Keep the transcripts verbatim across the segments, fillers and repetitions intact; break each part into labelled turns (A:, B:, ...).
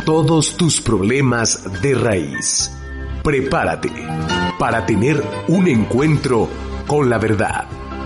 A: todos tus problemas de raíz. Prepárate para tener un encuentro con la verdad.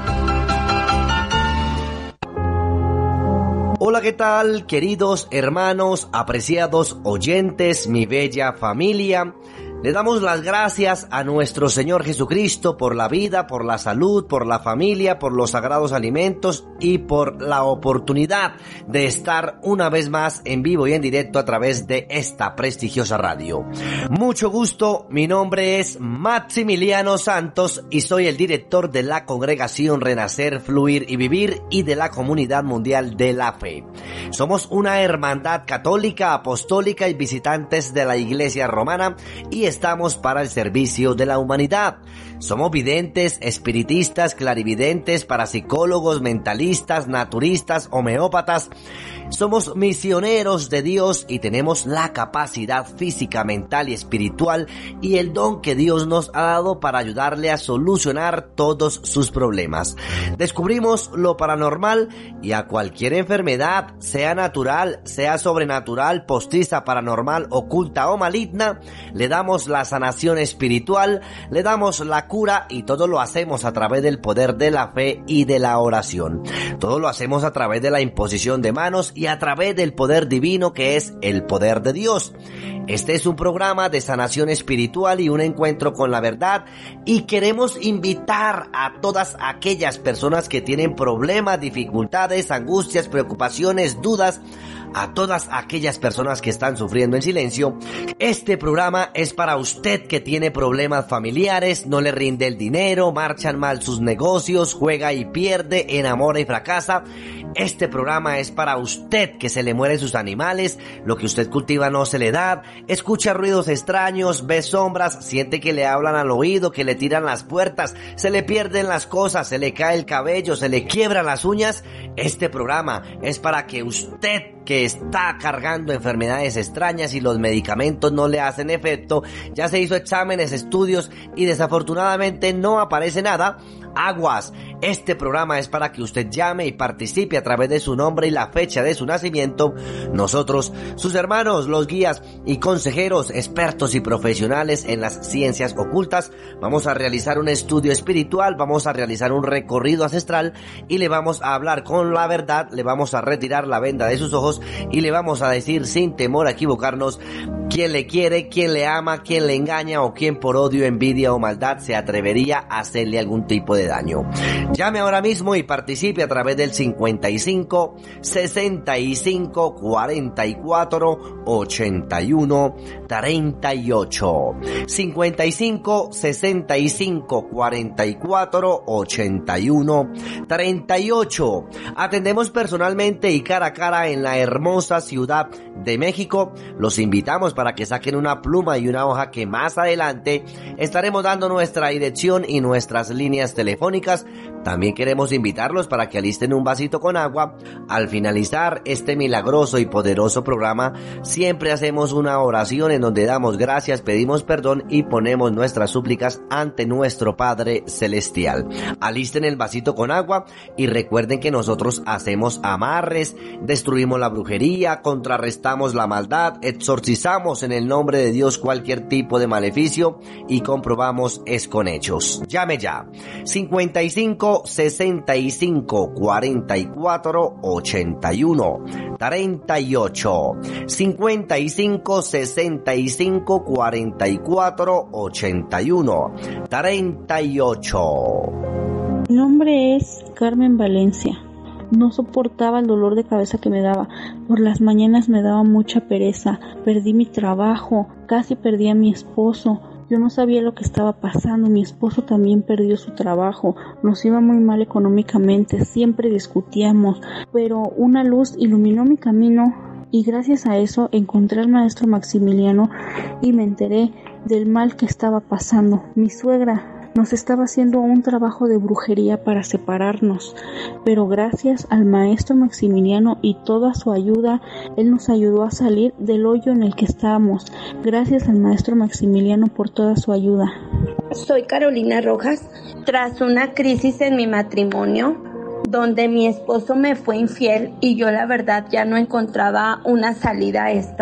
B: Hola, ¿qué tal, queridos hermanos, apreciados oyentes, mi bella familia? Le damos las gracias a nuestro Señor Jesucristo por la vida, por la salud, por la familia, por los sagrados alimentos y por la oportunidad de estar una vez más en vivo y en directo a través de esta prestigiosa radio. Mucho gusto, mi nombre es Maximiliano Santos y soy el director de la Congregación Renacer, Fluir y Vivir y de la Comunidad Mundial de la Fe. Somos una hermandad católica, apostólica y visitantes de la Iglesia Romana y estamos para el servicio de la humanidad. Somos videntes, espiritistas, clarividentes, parapsicólogos, mentalistas, naturistas, homeópatas. Somos misioneros de Dios y tenemos la capacidad física, mental y espiritual y el don que Dios nos ha dado para ayudarle a solucionar todos sus problemas. Descubrimos lo paranormal y a cualquier enfermedad, sea natural, sea sobrenatural, postiza, paranormal, oculta o maligna, le damos la sanación espiritual, le damos la cura y todo lo hacemos a través del poder de la fe y de la oración. Todo lo hacemos a través de la imposición de manos y a través del poder divino que es el poder de Dios. Este es un programa de sanación espiritual y un encuentro con la verdad y queremos invitar a todas aquellas personas que tienen problemas, dificultades, angustias, preocupaciones, dudas, a todas aquellas personas que están sufriendo en silencio. Este programa es para usted que tiene problemas familiares, no le rinde el dinero, marchan mal sus negocios, juega y pierde, enamora y fracasa. Este programa es para usted que se le mueren sus animales, lo que usted cultiva no se le da, escucha ruidos extraños, ve sombras, siente que le hablan al oído, que le tiran las puertas, se le pierden las cosas, se le cae el cabello, se le quiebran las uñas. Este programa es para que usted que está cargando enfermedades extrañas y los medicamentos no le hacen efecto, ya se hizo exámenes, estudios y desafortunadamente no aparece nada, aguas. Este programa es para que usted llame y participe a través de su nombre y la fecha de su nacimiento. Nosotros, sus hermanos, los guías y consejeros, expertos y profesionales en las ciencias ocultas, vamos a realizar un estudio espiritual, vamos a realizar un recorrido ancestral y le vamos a hablar con la verdad, le vamos a retirar la venda de sus ojos y le vamos a decir sin temor a equivocarnos quién le quiere, quién le ama, quién le engaña o quién por odio, envidia o maldad se atrevería a hacerle algún tipo de daño. Llame ahora mismo y participe a través del cincuenta y cinco, sesenta y cinco, cuarenta y cuatro, ochenta y uno, treinta y ocho. cincuenta y cinco, sesenta y cinco, cuarenta y cuatro, ochenta y uno, treinta y ocho. Atendemos personalmente y cara a cara en la hermosa Ciudad de México. Los invitamos para que saquen una pluma y una hoja que más adelante estaremos dando nuestra dirección y nuestras líneas telefónicas. También queremos invitarlos para que alisten un vasito con agua. Al finalizar este milagroso y poderoso programa, siempre hacemos una oración en donde damos gracias, pedimos perdón y ponemos nuestras súplicas ante nuestro Padre Celestial. Alisten el vasito con agua y recuerden que nosotros hacemos amarres, destruimos la brujería, contrarrestamos la maldad, exorcizamos en el nombre de Dios cualquier tipo de maleficio y comprobamos es con hechos. Llame ya. cincuenta y cinco, sesenta y cinco, cuarenta y cuatro, ochenta y uno, treinta y ocho. cincuenta y cinco, sesenta y cinco, cuarenta y cuatro, ochenta y uno, treinta y ocho.
C: Mi nombre es Carmen Valencia. No soportaba el dolor de cabeza que me daba. Por las mañanas me daba mucha pereza. Perdí mi trabajo. Casi perdí a mi esposo. Yo no sabía lo que estaba pasando. Mi esposo también perdió su trabajo. Nos iba muy mal económicamente. Siempre discutíamos. Pero una luz iluminó mi camino. Y gracias a eso encontré al maestro Maximiliano y me enteré del mal que estaba pasando. Mi suegra nos estaba haciendo un trabajo de brujería para separarnos, pero gracias al maestro Maximiliano y toda su ayuda, él nos ayudó a salir del hoyo en el que estábamos. Gracias al maestro Maximiliano por toda su ayuda.
D: Soy Carolina Rojas. Tras una crisis en mi matrimonio, donde mi esposo me fue infiel y yo la verdad ya no encontraba una salida a esto,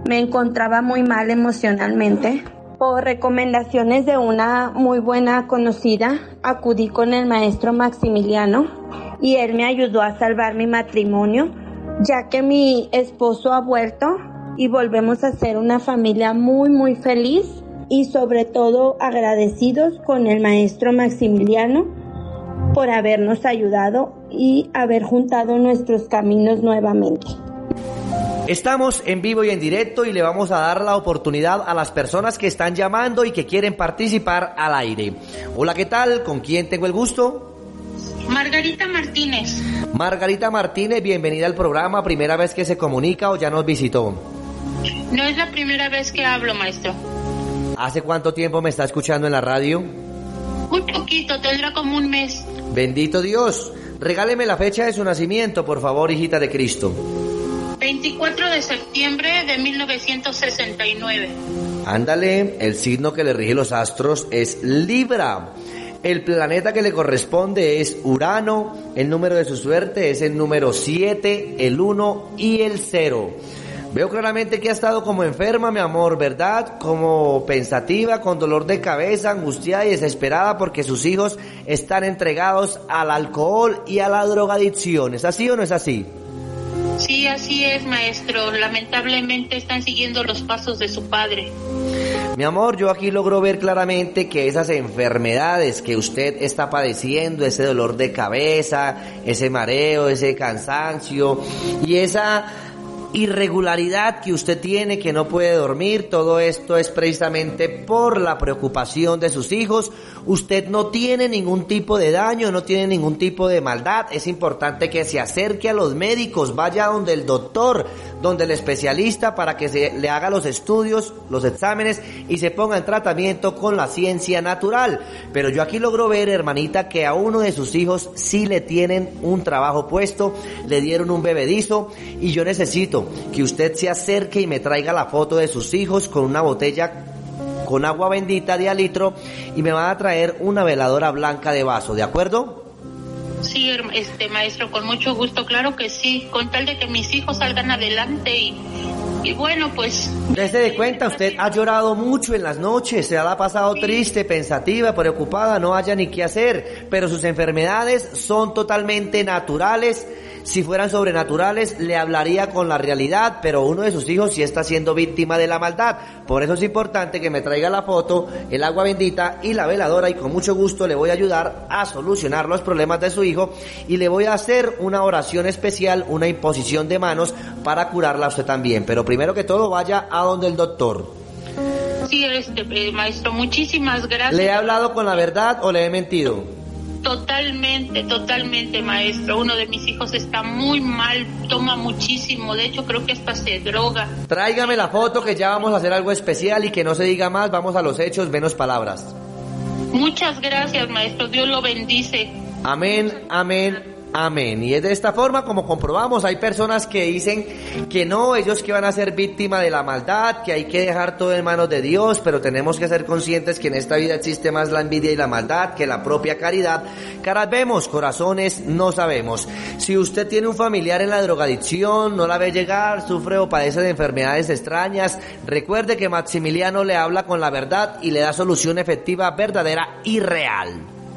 D: me encontraba muy mal emocionalmente. Por recomendaciones de una muy buena conocida, acudí con el maestro Maximiliano y él me ayudó a salvar mi matrimonio, ya que mi esposo ha vuelto y volvemos a ser una familia muy muy feliz y sobre todo agradecidos con el maestro Maximiliano por habernos ayudado y haber juntado nuestros caminos nuevamente.
B: Estamos en vivo y en directo y le vamos a dar la oportunidad a las personas que están llamando y que quieren participar al aire. Hola, ¿qué tal? ¿Con quién tengo el gusto?
E: Margarita Martínez.
B: Margarita Martínez, bienvenida al programa. ¿Primera vez que se comunica o ya nos visitó?
E: No es la primera vez que hablo, maestro.
B: ¿Hace cuánto tiempo me está escuchando en la radio?
E: Muy poquito, tendrá como un mes.
B: Bendito Dios. Regáleme la fecha de su nacimiento, por favor, hijita de Cristo.
E: veinticuatro de septiembre de mil novecientos sesenta y nueve.
B: Ándale, el signo que le rige los astros es Libra. El planeta que le corresponde es Urano. El número de su suerte es el número siete, el uno y el cero. Veo claramente que ha estado como enferma, mi amor, ¿verdad? Como pensativa, con dolor de cabeza, angustiada y desesperada porque sus hijos están entregados al alcohol y a la drogadicción. ¿Es así o no es así?
E: Sí, así es, maestro. Lamentablemente están siguiendo los pasos de su padre.
B: Mi amor, yo aquí logro ver claramente que esas enfermedades que usted está padeciendo, ese dolor de cabeza, ese mareo, ese cansancio y esa irregularidad que usted tiene, que no puede dormir, todo esto es precisamente por la preocupación de sus hijos. Usted no tiene ningún tipo de daño, no tiene ningún tipo de maldad. Es importante que se acerque a los médicos, vaya donde el doctor, donde el especialista, para que se le haga los estudios, los exámenes y se ponga en tratamiento con la ciencia natural. Pero yo aquí logro ver, hermanita, que a uno de sus hijos sí le tienen un trabajo puesto, le dieron un bebedizo y yo necesito que usted se acerque y me traiga la foto de sus hijos con una botella con agua bendita de a litro y me va a traer una veladora blanca de vaso, ¿de acuerdo?
E: Sí, este maestro, con mucho gusto, claro que sí, con tal de que mis hijos salgan adelante y, y bueno, pues...
B: Desde de cuenta, usted ha llorado mucho en las noches, se la ha pasado triste, pensativa, preocupada, no haya ni qué hacer, pero sus enfermedades son totalmente naturales. Si fueran sobrenaturales, le hablaría con la realidad, pero uno de sus hijos sí está siendo víctima de la maldad. Por eso es importante que me traiga la foto, el agua bendita y la veladora, y con mucho gusto le voy a ayudar a solucionar los problemas de su hijo y le voy a hacer una oración especial, una imposición de manos para curarla a usted también. Pero primero que todo, vaya a donde el doctor.
E: Sí, este eh, maestro, muchísimas gracias.
B: ¿Le he hablado con la verdad o le he mentido?
E: Totalmente, totalmente, maestro. Uno de mis hijos está muy mal, toma muchísimo, de hecho creo que hasta se droga.
B: Tráigame la foto, que ya vamos a hacer algo especial y que no se diga más, vamos a los hechos, menos palabras.
E: Muchas gracias, maestro, Dios lo bendice.
B: Amén, amén. Amén. Y es de esta forma como comprobamos. Hay personas que dicen que no, ellos que van a ser víctimas de la maldad, que hay que dejar todo en manos de Dios, pero tenemos que ser conscientes que en esta vida existe más la envidia y la maldad que la propia caridad. Caras vemos, corazones no sabemos. Si usted tiene un familiar en la drogadicción, no la ve llegar, sufre o padece de enfermedades extrañas, recuerde que Maximiliano le habla con la verdad y le da solución efectiva, verdadera y real.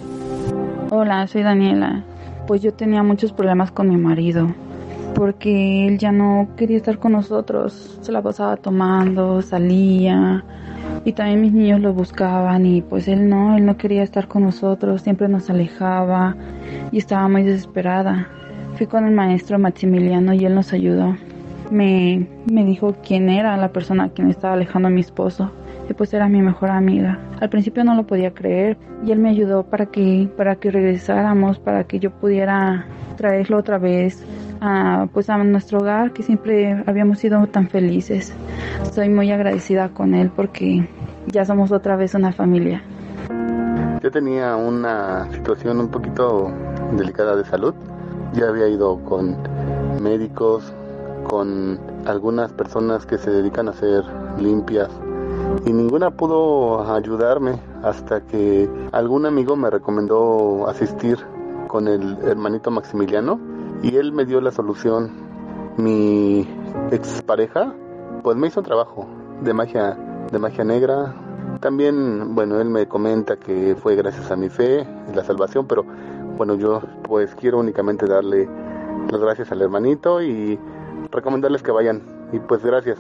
C: Hola, soy Daniela. Pues yo tenía muchos problemas con mi marido, porque él ya no quería estar con nosotros, se la pasaba tomando, salía, y también mis niños lo buscaban, y pues él no, él no quería estar con nosotros, siempre nos alejaba, y estaba muy desesperada. Fui con el maestro Maximiliano y él nos ayudó. Me, me dijo quién era la persona a quien estaba alejando a mi esposo, y pues era mi mejor amiga. Al principio no lo podía creer y él me ayudó para que para que regresáramos, para que yo pudiera traerlo otra vez a, pues a nuestro hogar, que siempre habíamos sido tan felices. Estoy muy agradecida con él porque ya somos otra vez una familia.
F: Yo tenía una situación un poquito delicada de salud. Ya había ido con médicos, con algunas personas que se dedican a hacer limpias, y ninguna pudo ayudarme hasta que algún amigo me recomendó asistir con el hermanito Maximiliano y él me dio la solución. Mi expareja pues me hizo un trabajo de magia, de magia negra. También, bueno, él me comenta que fue gracias a mi fe, la salvación, pero bueno, yo pues quiero únicamente darle las gracias al hermanito y recomendarles que vayan. Y pues gracias.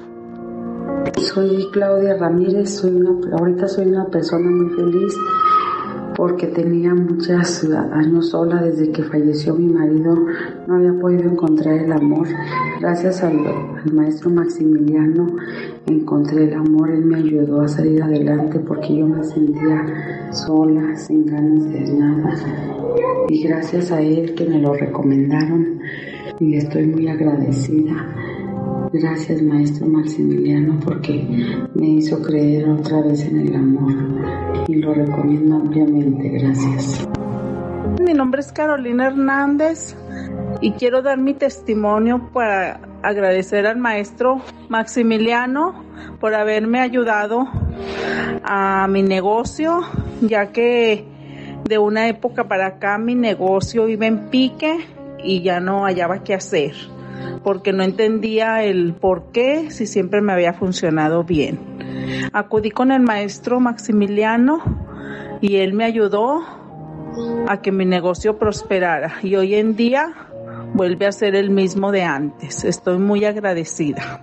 G: Soy Claudia Ramírez, soy una, ahorita soy una persona muy feliz porque tenía muchos años sola desde que falleció mi marido, no había podido encontrar el amor. Gracias al, al maestro Maximiliano encontré el amor, él me ayudó a salir adelante porque yo me sentía sola, sin ganas de nada. Y gracias a él que me lo recomendaron y le estoy muy agradecida. Gracias, maestro Maximiliano, porque me hizo creer otra vez en el amor y lo recomiendo ampliamente. Gracias.
H: Mi nombre es Carolina Hernández y quiero dar mi testimonio para agradecer al maestro Maximiliano por haberme ayudado a mi negocio, ya que de una época para acá mi negocio iba en pique y ya no hallaba qué hacer, porque no entendía el por qué, si siempre me había funcionado bien. Acudí con el maestro Maximiliano y él me ayudó a que mi negocio prosperara y hoy en día vuelve a ser el mismo de antes. Estoy muy agradecida.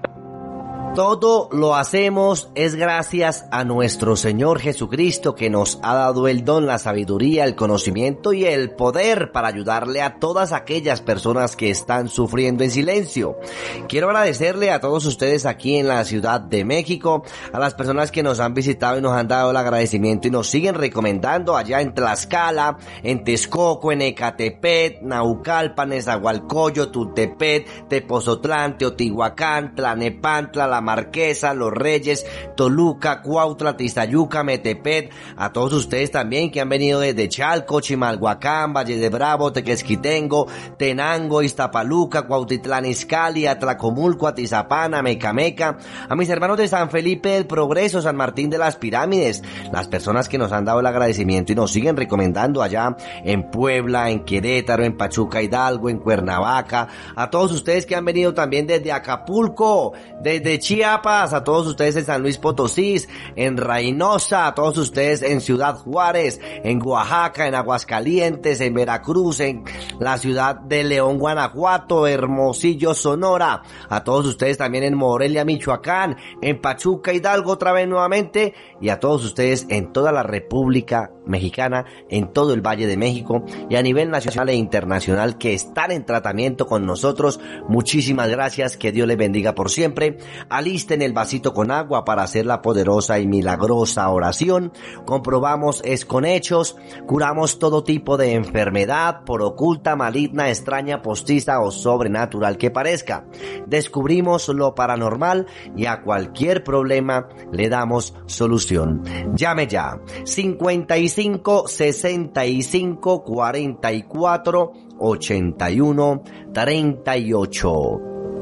B: Todo lo hacemos es gracias a nuestro Señor Jesucristo, que nos ha dado el don, la sabiduría, el conocimiento y el poder para ayudarle a todas aquellas personas que están sufriendo en silencio. Quiero agradecerle a todos ustedes aquí en la Ciudad de México, a las personas que nos han visitado y nos han dado el agradecimiento y nos siguen recomendando allá en Tlaxcala, en Texcoco, en Ecatepec, Naucalpan, Nezahualcóyotl, Tultepec, Tepozotlán, Teotihuacán, Tlanepantla, La Marquesa, Los Reyes, Toluca, Cuautla, Tizayuca, Metepec, a todos ustedes también que han venido desde Chalco, Chimalhuacán, Valle de Bravo, Tequesquitengo, Tenango, Iztapaluca, Cuautitlán Izcalli, Atlacomulco, Atizapán, Mecameca, a mis hermanos de San Felipe del Progreso, San Martín de las Pirámides, las personas que nos han dado el agradecimiento y nos siguen recomendando allá en Puebla, en Querétaro, en Pachuca Hidalgo, en Cuernavaca, a todos ustedes que han venido también desde Acapulco, desde Chiapas, a todos ustedes en San Luis Potosí, en Reynosa, a todos ustedes en Ciudad Juárez, en Oaxaca, en Aguascalientes, en Veracruz, en la ciudad de León, Guanajuato, Hermosillo, Sonora, a todos ustedes también en Morelia, Michoacán, en Pachuca Hidalgo otra vez nuevamente, y a todos ustedes en toda la República Mexicana, en todo el Valle de México y a nivel nacional e internacional que están en tratamiento con nosotros. Muchísimas gracias, que Dios les bendiga por siempre. Alisten el vasito con agua para hacer la poderosa y milagrosa oración. Comprobamos es con hechos, curamos todo tipo de enfermedad, por oculta, maligna, extraña, postiza o sobrenatural que parezca. Descubrimos lo paranormal y a cualquier problema le damos solución. Llame ya, cincuenta y cinco, sesenta y cinco, cuarenta y cuatro, ochenta y uno, treinta y ocho.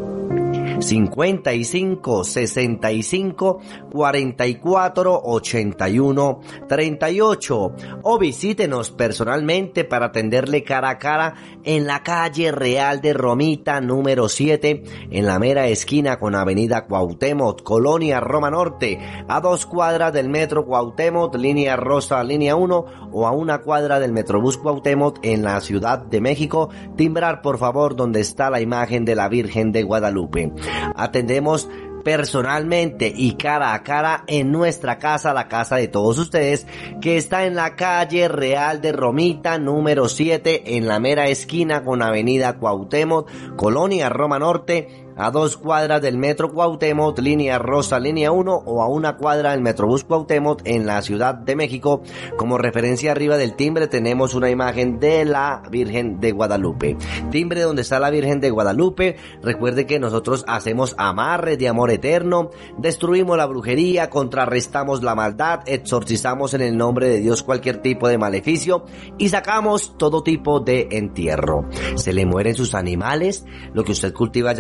B: cincuenta y cinco, sesenta y cinco, cuarenta y cuatro, ochenta y uno, treinta y ocho, o visítenos personalmente para atenderle cara a cara en la calle Real de Romita número siete, en la mera esquina con Avenida Cuauhtémoc, Colonia Roma Norte, a dos cuadras del Metro Cuauhtémoc, línea rosa, línea uno, o a una cuadra del Metrobús Cuauhtémoc en la Ciudad de México. Timbrar por favor donde está la imagen de la Virgen de Guadalupe. Atendemos personalmente y cara a cara en nuestra casa, la casa de todos ustedes, que está en la calle Real de Romita número siete, en la mera esquina con Avenida Cuauhtémoc, Colonia Roma Norte, a dos cuadras del Metro Cuauhtémoc, línea rosa, línea uno, o a una cuadra del Metrobús Cuauhtémoc en la Ciudad de México. Como referencia arriba del timbre tenemos una imagen de la Virgen de Guadalupe. Timbre donde está la Virgen de Guadalupe. Recuerde que nosotros hacemos amarres de amor eterno, destruimos la brujería, contrarrestamos la maldad, exorcizamos en el nombre de Dios cualquier tipo de maleficio y sacamos todo tipo de entierro. Se le mueren sus animales, lo que usted cultiva ya en su terreno,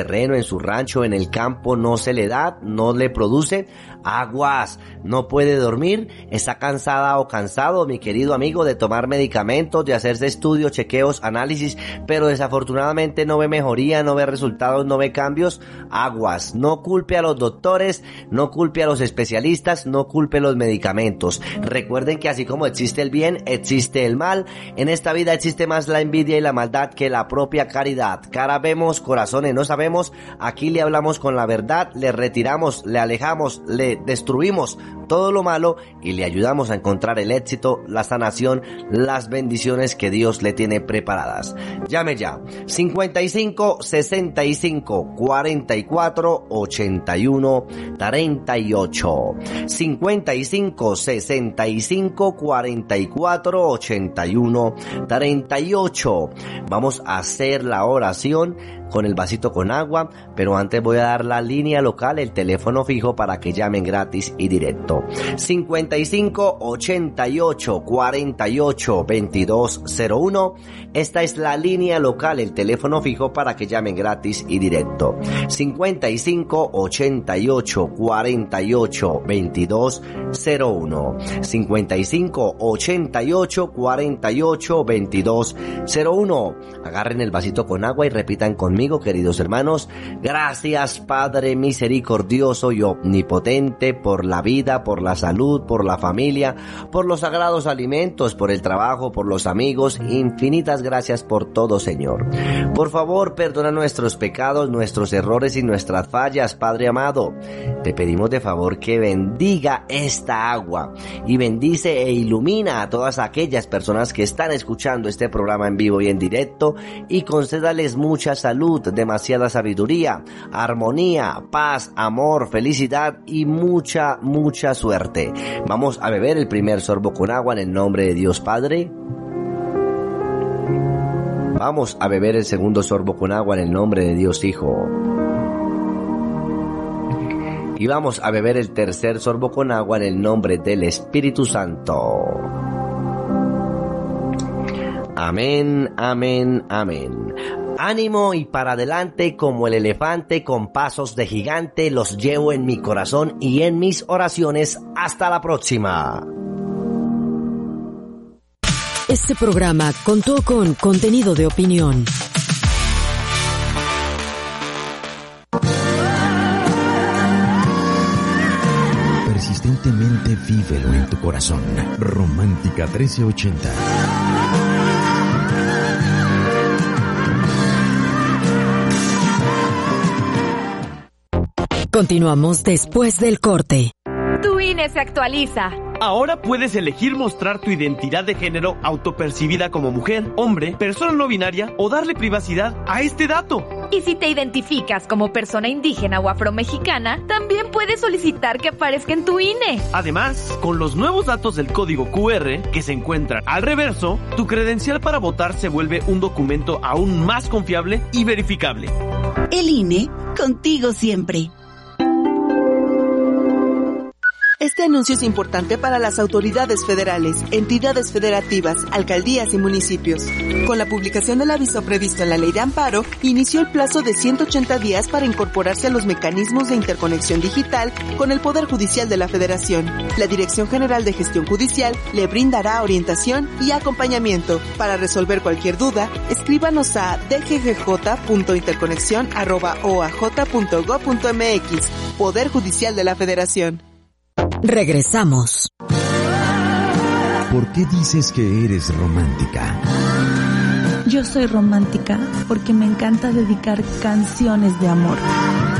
B: terreno, en su rancho, en el campo, no se le da, no le produce, aguas, no puede dormir, está cansada o cansado, mi querido amigo, de tomar medicamentos, de hacerse estudios, chequeos, análisis, pero desafortunadamente no ve mejoría, no ve resultados, no ve cambios, aguas, no culpe a los doctores, no culpe a los especialistas, no culpe los medicamentos. Recuerden que así como existe el bien, existe el mal. En esta vida existe más la envidia y la maldad que la propia caridad. Cara vemos, corazones no sabemos. Aquí le hablamos con la verdad, le retiramos, le alejamos, le destruimos todo lo malo y le ayudamos a encontrar el éxito, la sanación, las bendiciones que Dios le tiene preparadas. Llame ya, cincuenta y cinco, sesenta y cinco, cuarenta y cuatro, ochenta y uno, treinta y ocho. cincuenta y cinco, sesenta y cinco, cuarenta y cuatro, ochenta y uno, treinta y ocho. Vamos a hacer la oración con el vasito con agua, pero antes voy a dar la línea local, el teléfono fijo para que llamen gratis y directo. cincuenta y cinco, ochenta y ocho, cuarenta y ocho, veintidós cero uno. Esta es la línea local, el teléfono fijo para que llamen gratis y directo. cincuenta y cinco, ochenta y ocho, cuarenta y ocho, veintidós cero uno. cincuenta y cinco, ochenta y ocho, cuarenta y ocho, veintidós cero uno. Agarren el vasito con agua y repitan conmigo, queridos hermanos. Gracias, Padre misericordioso y omnipotente, por la vida, por la salud, por la familia, por los sagrados alimentos, por el trabajo, por los amigos. Infinitas gracias por todo, Señor. Por favor, perdona nuestros pecados, nuestros errores y nuestras fallas, Padre amado. Te pedimos de favor que bendiga esta agua y bendice e ilumina a todas aquellas personas que están escuchando este programa en vivo y en directo, y concédales mucha salud, demasiada sabiduría, armonía, paz, amor, felicidad y mucha, mucha suerte. Vamos a beber el primer sorbo con agua en el nombre de Dios Padre. Vamos a beber el segundo sorbo con agua en el nombre de Dios Hijo. Y vamos a beber el tercer sorbo con agua en el nombre del Espíritu Santo. Amén, amén, amén. Ánimo y para adelante como el elefante con pasos de gigante, los llevo en mi corazón y en mis oraciones. Hasta la próxima.
I: Este programa contó con contenido de opinión.
J: Persistentemente vívelo en tu corazón. Romántica trece ochenta.
I: Continuamos después del corte.
K: Tu I N E se actualiza.
L: Ahora puedes elegir mostrar tu identidad de género autopercibida como mujer, hombre, persona no binaria o darle privacidad a este dato.
K: Y si te identificas como persona indígena o afromexicana, también puedes solicitar que aparezca en tu I N E.
L: Además, con los nuevos datos del código Q R que se encuentran al reverso, tu credencial para votar se vuelve un documento aún más confiable y verificable.
M: El I N E, contigo siempre. Este anuncio es importante para las autoridades federales, entidades federativas, alcaldías y municipios. Con la publicación del aviso previsto en la Ley de Amparo, inició el plazo de ciento ochenta días para incorporarse a los mecanismos de interconexión digital con el Poder Judicial de la Federación. La Dirección General de Gestión Judicial le brindará orientación y acompañamiento. Para resolver cualquier duda, escríbanos a d g g j punto interconexión arroba o a j punto gob punto m x. Poder Judicial de la Federación.
I: Regresamos.
J: ¿Por qué dices que eres romántica?
N: Yo soy romántica porque me encanta dedicar canciones de amor.